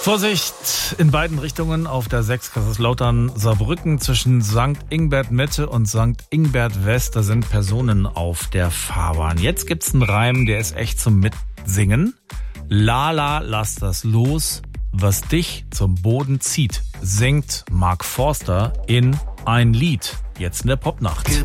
Vorsicht in beiden Richtungen auf der 6 Kaiserslautern-Saarbrücken zwischen St. Ingbert Mitte und St. Ingbert West. Da sind Personen auf der Fahrbahn. Jetzt gibt's einen Reim, der ist echt zum Mitsingen. Lala, lass das los, was dich zum Boden zieht, singt Mark Forster in Ein Lied. Jetzt in der Popnacht.